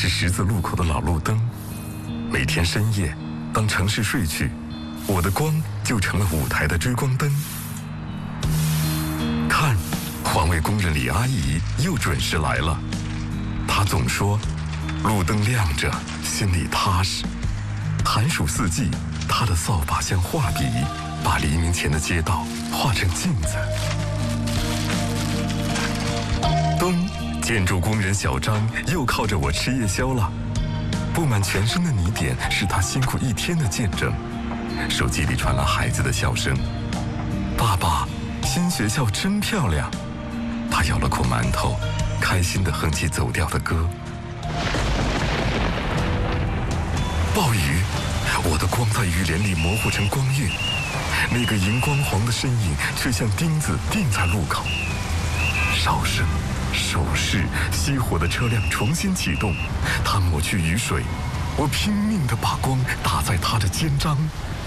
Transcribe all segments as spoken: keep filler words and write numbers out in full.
是十字路口的老路灯。每天深夜，当城市睡去，我的光就成了舞台的追光灯。看，环卫工人李阿姨又准时来了。她总说，路灯亮着，心里踏实。寒暑四季，她的扫把像画笔，把黎明前的街道画成镜子。冬，建筑工人小张又靠着我吃夜宵了。布满全身的泥点是他辛苦一天的见证。手机里传来孩子的笑声：“爸爸，新学校真漂亮。”他咬了口馒头，开心地哼起走调的歌。暴雨，我的光在雨帘里模糊成光晕，那个荧光黄的身影却像钉子钉在路口。哨声、手势，熄火的车辆重新启动，他抹去雨水，我拼命地把光打在他的肩章。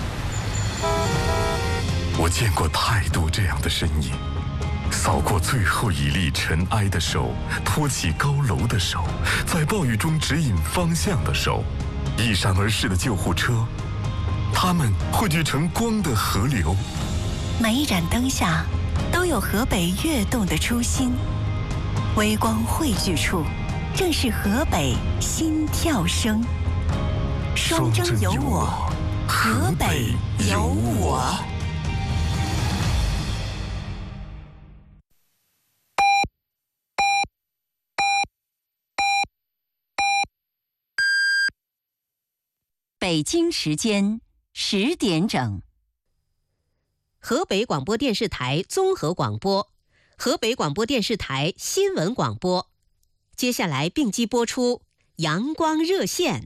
我见过太多这样的身影，扫过最后一粒尘埃的手，托起高楼的手，在暴雨中指引方向的手，一闪而逝的救护车，它们汇聚成光的河流。 每一盏灯下都有河北跃动的初心，微光汇聚处，正是河北心跳声。双征有我，河北有我。北京时间十点整。 河北广播电视台综合广播，河北广播电视台新闻广播。接下来并机播出阳光热线。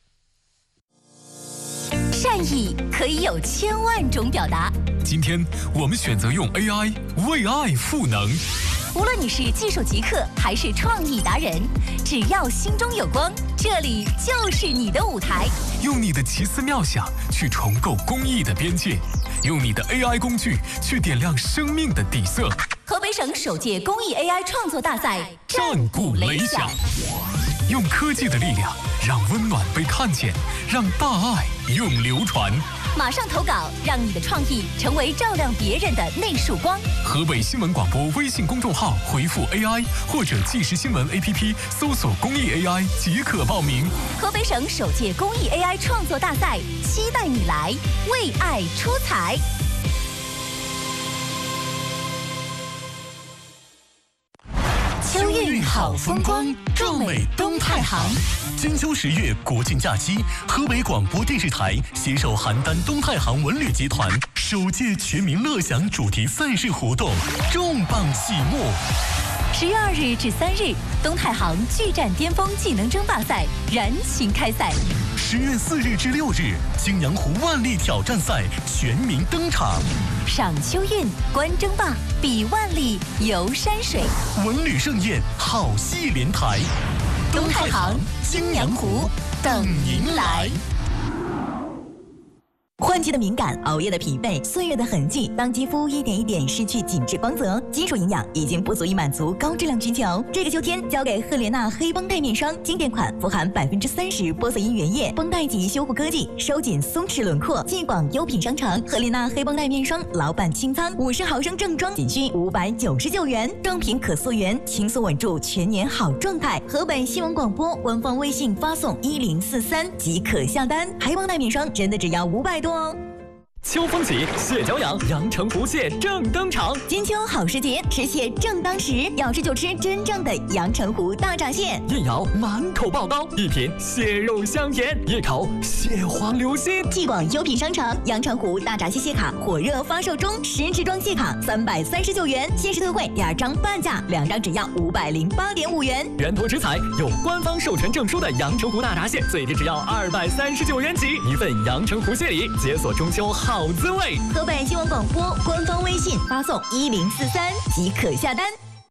善意可以有千万种表达， 今天我们选择用 A I 为爱赋能。 无论你是技术极客还是创意达人，只要心中有光，这里就是你的舞台。 用你的奇思妙想去重构公益的边界，用你的 A I 工具去点亮生命的底色。 河北省首届公益 A I 创作大赛战鼓擂响，用科技的力量让温暖被看见，让大爱永流传。 马上投稿，让你的创意成为照亮别人的那束光。 河北新闻广播微信公众号回复 A I 或者即时新闻 A P P 搜索公益 A I 即可报名。 河北省首届公益 A I 创作大赛，期待你来为爱出彩。秋韵好风光，壮美东太行。 金秋十月国庆假期，河北广播电视台携手邯郸东太行文旅集团首届全民乐享主题赛事活动重磅启幕。 十月二日至三日，东太行巨战巅峰技能争霸赛燃情开赛。 十月四日至六日，青阳湖万历挑战赛全民登场。 赏秋韵，观争霸，比万历，游山水， 文旅盛宴，好戏连台。 东太行、青阳湖等您来。换季的敏感，熬夜的疲惫，岁月的痕迹，当肌肤一点一点失去紧致光泽，基础营养已经不足以满足高质量需求。这个秋天，交给赫莲娜黑绷带面霜，经典款，富含百分之三十玻色因原液，绷带级修护科技，收紧松弛轮廓。继广优品商城赫莲娜黑绷带面霜老板清仓，五十毫升正装仅需五百九十九元，正品可溯源，轻松稳住全年好状态。河北新闻广播官方微信发送一零四三即可下单，黑绷带面霜真的只要五百多。 秋风起，蟹脚痒，阳澄湖蟹正登场。 金秋好时节，吃蟹正当时，要吃就吃真正的阳澄湖大闸蟹。 一咬满口爆刀，一品蟹肉香甜，一口蟹黄流心。 继广优品商城阳澄湖大闸蟹蟹卡火热发售中，十支装蟹卡三百三十九元，限时特惠两张半价，两张只要五百零八点五元。 源头直采有官方授权证书的阳澄湖大闸蟹，最低只要二百三十九元起，一份阳澄湖蟹礼，解锁中秋好。好滋味！ 河北新闻广播官方微信发送一零四三即可下单。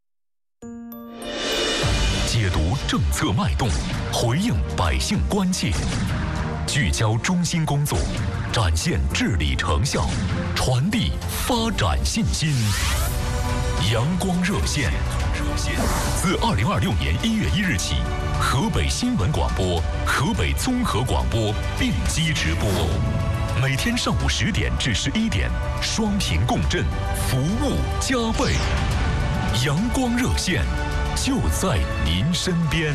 解读政策脉动，回应百姓关切，聚焦中心工作，展现治理成效，传递发展信心。阳光热线， 现。自二零二六年一月一日起，河北新闻广播、河北综合广播并机直播，每天上午十点至十一点，双频共振，服务加倍。阳光热线就在您身边。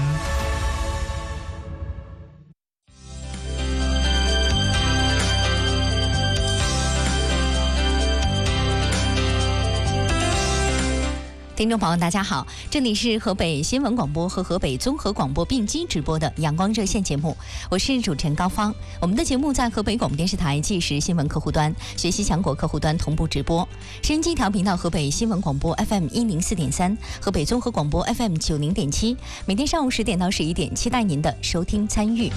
听众朋友，大家好，这里是河北新闻广播和河北综合广播并机直播的阳光热线节目，我是主持人高芳。我们的节目在河北广播电视台即时新闻客户端、学习强国客户端同步直播，收音机调频道河北新闻广播 F M 一零四点三，河北综合广播 F M 九零点七，每天上午十点到十一点，期待您的收听参与。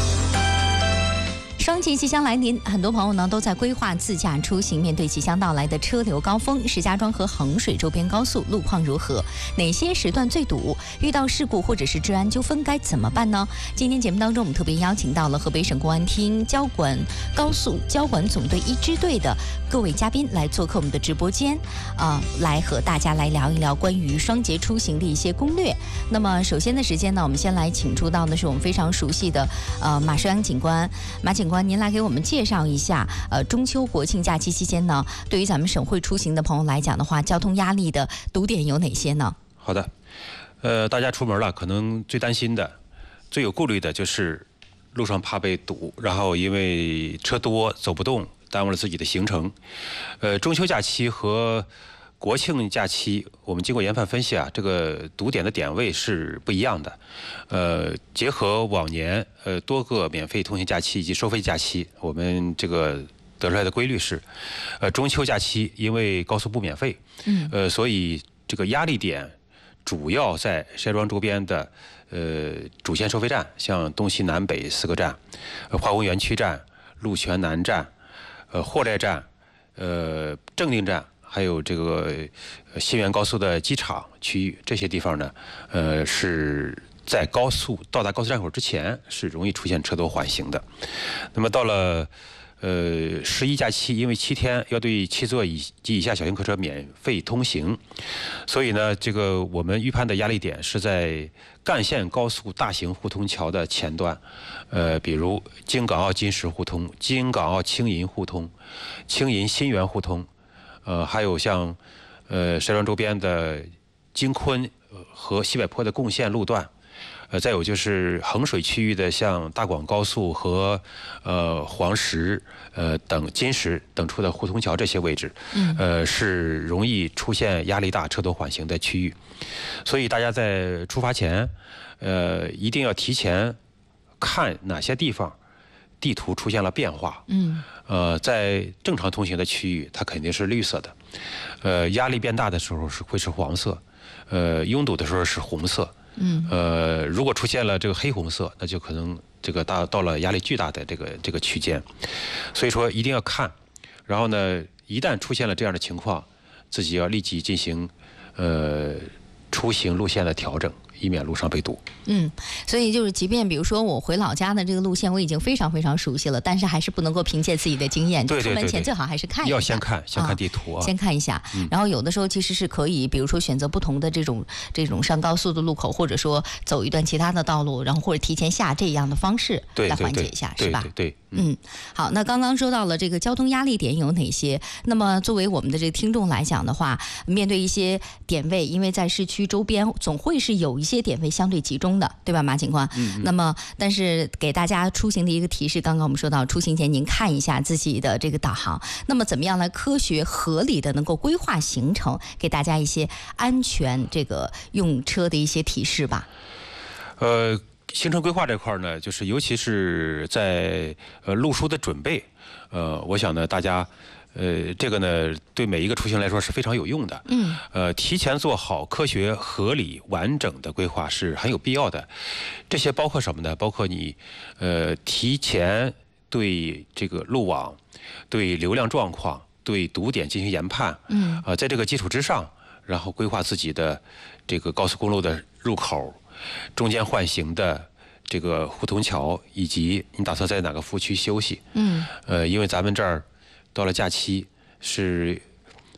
双节即将来临，很多朋友呢都在规划自驾出行。面对即将到来的车流高峰，石家庄和衡水周边高速路况如何？哪些时段最堵？遇到事故或者是治安纠纷该怎么办呢？今天节目当中，我们特别邀请到了河北省公安厅交管高速交管总队一支队的各位嘉宾来做客我们的直播间，啊、呃，来和大家来聊一聊关于双节出行的一些攻略。那么首先的时间呢，我们先来请出到的是我们非常熟悉的呃马寿阳警官，马警官。您来给我们介绍一下，呃，中秋国庆假期期间呢，对于咱们省会出行的朋友来讲的话，交通压力的堵点有哪些呢？ 好的，呃，大家出门了，可能最担心的、最有顾虑的就是路上怕被堵，然后因为车多走不动，耽误了自己的行程。呃，中秋假期和国庆假期，我们经过研判分析啊，这个堵点的点位是不一样的。呃，结合往年呃多个免费通行假期以及收费假期，我们这个得出来的规律是，呃，中秋假期因为高速不免费，嗯，呃，所以这个压力点主要在石家庄周边的呃主线收费站，像东西南北四个站，呃，化工园区站、鹿泉南站、呃货寨站、呃正定站。还有这个新源高速的机场区域，这些地方呢，呃，是在高速到达高速站口之前是容易出现车多缓行的。那么到了呃十一假期，因为七天要对七座以及以下小型客车免费通行，所以呢，这个我们预判的压力点是在干线高速大型互通桥的前端，呃，比如京港澳金石互通、京港澳青银互通、青银新源互通。呃，还有像，呃，石家庄周边的京昆和西柏坡的共线路段，呃，再有就是衡水区域的像大广高速和呃黄石、呃等金石等处的互通桥这些位置，嗯，呃是容易出现压力大、车多缓行的区域，所以大家在出发前，呃，一定要提前看哪些地方地图出现了变化，嗯。呃，在正常通行的区域，它肯定是绿色的，呃，压力变大的时候是会是黄色，呃，拥堵的时候是红色，嗯，呃，如果出现了这个黑红色，那就可能这个大到了压力巨大的这个这个区间，所以说一定要看，然后呢，一旦出现了这样的情况，自己要立即进行呃出行路线的调整。以免路上被堵。 嗯，所以就是，即便比如说我回老家的这个路线，我已经非常非常熟悉了，但是还是不能够凭借自己的经验， 对对对对， 出门前最好还是看一下， 要先看，先看地图啊， 先看一下。嗯、然后有的时候其实是可以，比如说选择不同的这种这种上高速的路口，或者说走一段其他的道路，然后或者提前下这样的方式来缓解一下， 对对对， 是吧？ 对对对， 嗯，好，那刚刚说到了这个交通压力点有哪些？那么作为我们的这个听众来讲的话，面对一些点位，因为在市区周边总会是有一些点位相对集中的，对吧，马警官？嗯嗯。那么，但是给大家出行的一个提示，刚刚我们说到，出行前您看一下自己的这个导航。那么，怎么样来科学合理的能够规划行程，给大家一些安全这个用车的一些提示吧？ 呃。行程规划这块呢，就是尤其是在呃路书的准备，呃，我想呢，大家呃这个呢，对每一个出行来说是非常有用的。嗯。呃，提前做好科学、合理、完整的规划是很有必要的。这些包括什么呢？包括你呃提前对这个路网、对流量状况、对堵点进行研判。嗯。啊、呃，在这个基础之上，然后规划自己的这个高速公路的入口。中间换行的这个互通桥，以及你打算在哪个服务区休息？嗯，呃，因为咱们这儿到了假期是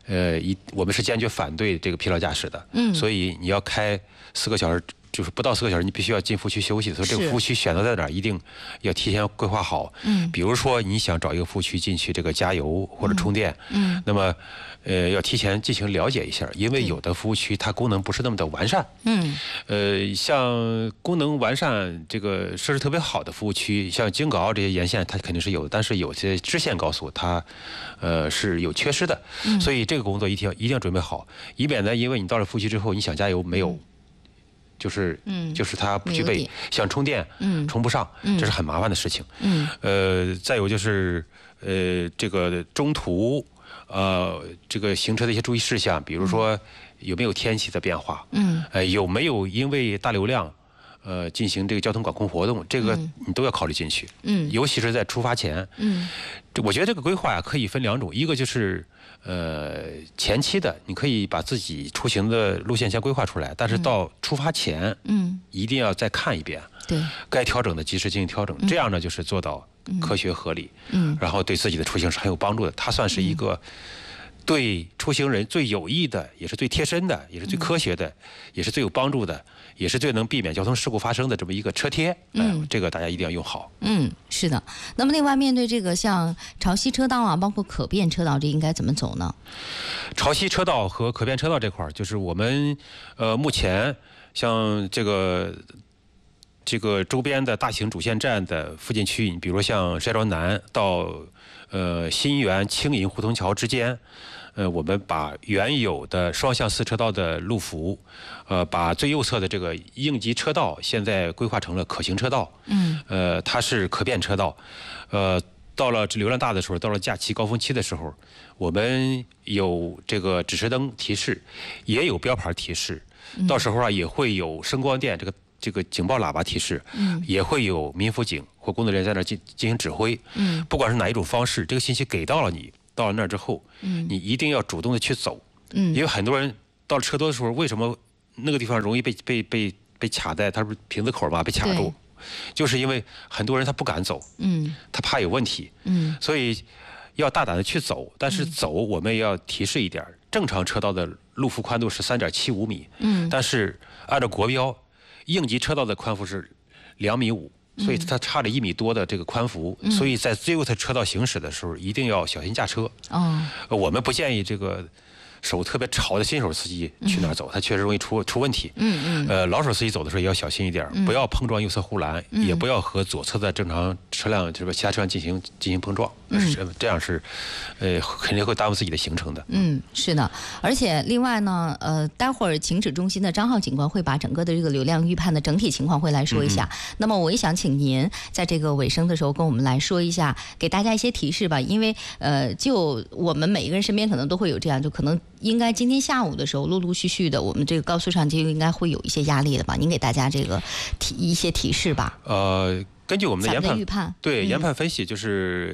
呃，一我们是坚决反对这个疲劳驾驶的。嗯，所以你要开四个小时。就是不到四个小时，你必须要进服务区休息。所以这个服务区选择在哪儿，一定要提前规划好。嗯，比如说你想找一个服务区进去这个加油或者充电，嗯，那么呃要提前进行了解一下，因为有的服务区它功能不是那么的完善。嗯，呃，像功能完善、这个设施特别好的服务区，像京港澳这些沿线，它肯定是有的，但是有些支线高速它呃是有缺失的。嗯，所以这个工作一定要一定要准备好，以免呢，因为你到了服务区之后，你想加油没有。嗯就是，嗯，就是它不具备，想充电，嗯，充不上，嗯，这是很麻烦的事情，嗯，呃，再有就是，呃，这个中途，呃，这个行车的一些注意事项，比如说有没有天气的变化，嗯，呃，有没有因为大流量，呃，进行这个交通管控活动，这个你都要考虑进去，嗯，尤其是在出发前，嗯，我觉得这个规划呀可以分两种，一个就是。呃，前期的你可以把自己出行的路线先规划出来，但是到出发前，嗯，一定要再看一遍，对，该调整的及时进行调整，嗯、这样呢就是做到科学合理，嗯，然后对自己的出行是很有帮助的。它算是一个对出行人最有益的，也是最贴身的，也是最科学的，嗯、也是最有帮助的。也是最能避免交通事故发生的这么一个车贴，嗯、呃，这个大家一定要用好。 嗯，是的。那么另外，面对这个像潮汐车道啊，包括可变车道，这应该怎么走呢？ 潮汐车道和可变车道这块儿，就是我们呃目前像这个这个周边的大型主线站的附近区域，比如像石家庄南到呃新源青银胡同桥之间。呃，我们把原有的双向四车道的路幅，呃，把最右侧的这个应急车道现在规划成了可行车道。嗯。呃，它是可变车道。呃，到了流量大的时候，到了假期高峰期的时候，我们有这个指示灯提示，也有标牌提示。嗯、到时候啊，也会有声光电这个这个警报喇叭提示。嗯。也会有民辅警或工作人员在那进进行指挥。嗯。不管是哪一种方式，这个信息给到了你。到了那儿之后，嗯，你一定要主动的去走，嗯，因为很多人到了车多的时候，为什么那个地方容易被被被被卡在，它不是瓶子口嘛，被卡住，就是因为很多人他不敢走，嗯，他怕有问题，嗯，所以要大胆的去走，但是走我们也要提示一点，正常车道的路幅宽度是三点七五米，嗯，但是按照国标，应急车道的宽幅是两米五。所以它差了一米多的这个宽幅，嗯、所以在最右侧车道行驶的时候，一定要小心驾车。哦，我们不建议这个手特别潮的新手司机去那儿走，他确实容易出出问题。嗯嗯。呃，老手司机走的时候也要小心一点，嗯、不要碰撞右侧护栏，嗯、也不要和左侧的正常车辆，就是其他车辆进行进行碰撞。嗯，这样是，呃，肯定会耽误自己的行程的。 嗯，是的。而且另外呢，呃，待会儿情指中心的张浩警官会把整个的这个流量预判的整体情况会来说一下。嗯、那么我也想请您在这个尾声的时候跟我们来说一下，给大家一些提示吧。因为呃，就我们每一个人身边可能都会有这样，就可能应该今天下午的时候，陆陆续续的，我们这个高速上就应该会有一些压力的吧？您给大家这个提一些提示吧。 呃，根据我们的研判， 预判对、嗯、研判分析就是。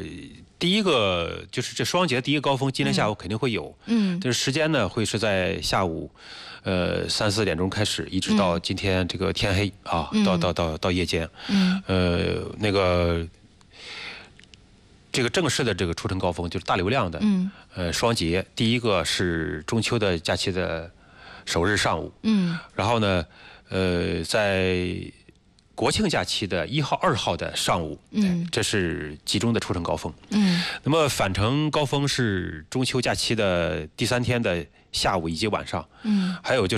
第一个就是这双节第一个高峰，今天下午肯定会有，嗯，就是时间呢会是在下午，呃三四点钟开始，一直到今天这个天黑啊，嗯、到到到到夜间，嗯，呃那个这个正式的这个出城高峰就是大流量的，嗯，呃双节，第一个是中秋的假期的首日上午，嗯，然后呢，呃在。国庆假期的一号、二号的上午，嗯，这是集中的出城高峰，嗯，那么返程高峰是中秋假期的第三天的下午以及晚上，嗯，还有就是，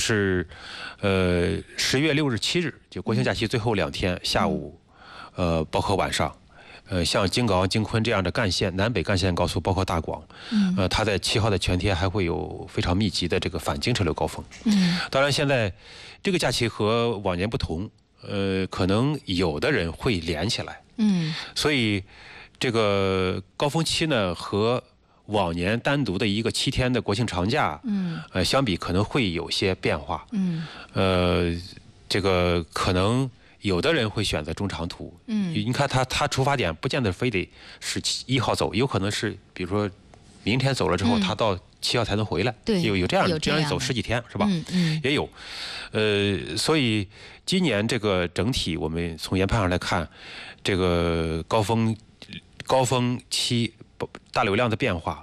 呃，十月六日、七日，就国庆假期最后两天下午，呃，包括晚上，呃，像京港澳、京昆这样的干线、南北干线高速，包括大广，嗯，呃，它在七号的全天还会有非常密集的这个返京车流高峰，嗯，当然现在这个假期和往年不同。呃，可能有的人会连起来，嗯，所以这个高峰期呢和往年单独的一个七天的国庆长假，嗯，呃，相比可能会有些变化，嗯，呃，这个可能有的人会选择中长途，嗯，你看他他出发点不见得非得是一号走，有可能是比如说明天走了之后，他到七号才能回来， 对， 有有这样的， 这样走十几天是吧？ 嗯嗯， 也有，呃，所以今年这个整体我们从研判上来看，这个高峰高峰期大流量的变化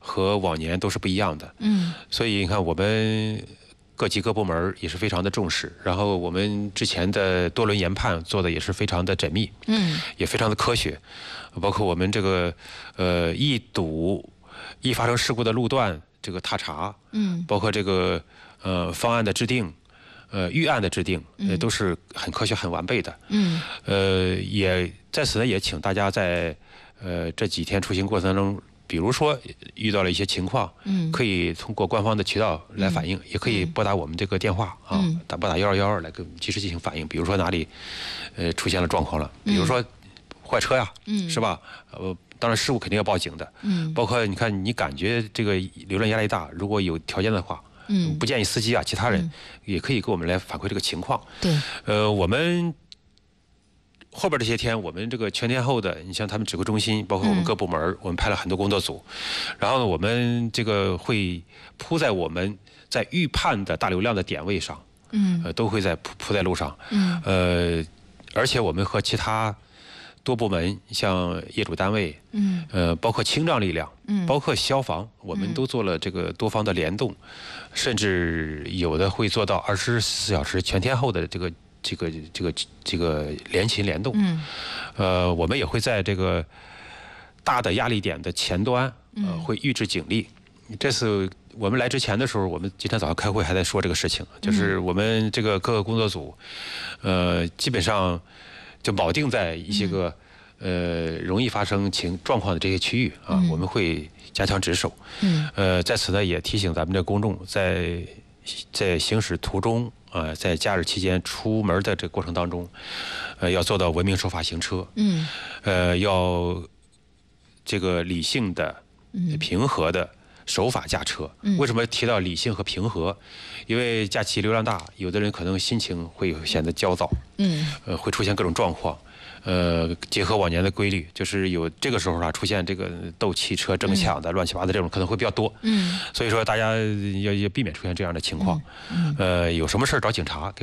和往年都是不一样的。 嗯， 所以你看我们。各级各部门也是非常的重视，然后我们之前的多轮研判做的也是非常的缜密， 嗯， 也非常的科学，包括我们这个呃易堵、易发生事故的路段这个踏查， 嗯， 包括这个呃方案的制定，呃预案的制定，呃都是很科学、很完备的， 嗯， 呃也在此呢也请大家在呃这几天出行过程当中。比如说遇到了一些情况， 嗯， 可以通过官方的渠道来反映，嗯、也可以拨打我们这个电话、嗯、啊，打拨打幺二幺二来给我们及时进行反映。比如说哪里，呃，出现了状况了，比如说坏车呀，嗯，是吧？呃，当然事故肯定要报警的，嗯，包括你看你感觉这个流量压力大，如果有条件的话，嗯，不建议司机啊，其他人也可以给我们来反馈这个情况。 对， 呃，我们。后边这些天，我们这个全天候的，你像他们指挥中心，包括我们各部门，嗯、我们派了很多工作组，然后呢，我们这个会铺在我们在预判的大流量的点位上，嗯，呃，都会在铺铺在路上，嗯，呃，而且我们和其他多部门，像业主单位，嗯，呃，包括清障力量，嗯，包括消防，我们都做了这个多方的联动，甚至有的会做到二十四小时全天候的这个。这个这个这个联勤联动，嗯，呃，我们也会在这个大的压力点的前端，呃，会预置警力。这次我们来之前的时候，我们今天早上开会还在说这个事情，就是我们这个各个工作组，呃，基本上就铆定在一些个呃容易发生情状况的这些区域啊，我们会加强值守。嗯，呃，在此呢也提醒咱们的公众，在在行驶途中。呃，在假日期间出门的这个过程当中，呃，要做到文明守法行车，嗯，呃，要这个理性的、平和的守法驾车。嗯、为什么提到理性和平和？因为假期流量大，有的人可能心情会显得焦躁，嗯，呃，会出现各种状况。呃，结合往年的规律，就是有这个时候啊出现这个斗汽车争抢的、嗯、乱七八糟这种可能会比较多。嗯，所以说大家要要避免出现这样的情况。嗯，呃，有什么事找警察。